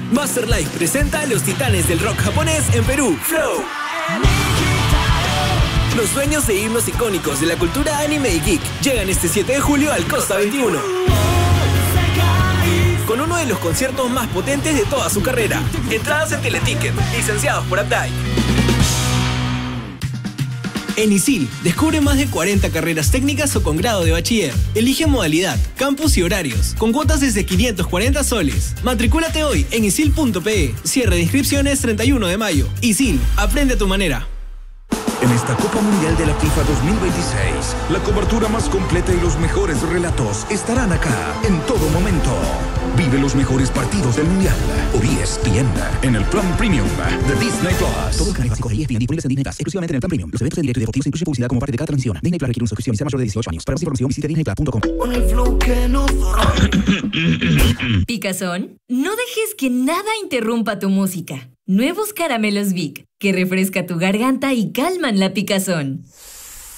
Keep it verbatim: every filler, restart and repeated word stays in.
Master Life presenta a los titanes del rock japonés en Perú. Flow. Los sueños e himnos icónicos de la cultura anime y geek llegan este siete de julio al Costa veintiuno. Con uno de los conciertos más potentes de toda su carrera. Entradas en Teleticket, licenciados por Updike. En ISIL, descubre más de cuarenta carreras técnicas o con grado de bachiller. Elige modalidad, campus y horarios, con cuotas desde quinientos cuarenta soles. Matricúlate hoy en isil punto pe. Cierre de inscripciones treinta y uno de mayo. ISIL, aprende a tu manera. En esta Copa Mundial de la FIFA dos mil veintiséis, la cobertura más completa y los mejores relatos estarán acá en todo momento. Vive los mejores partidos del Mundial por E S P N en el plan premium de Disney Plus. Todos los canales básicos de E S P N disponibles en Disney Plus, exclusivamente en el plan premium. Los eventos en directo y deportivos incluyen publicidad como parte de cada transmisión. Disney Plus requiere una suscripción y sea mayor de dieciocho años. Para más información visite disney plus punto com. Picazón, no dejes que nada interrumpa tu música. Nuevos caramelos Vic, que refresca tu garganta y calman la picazón.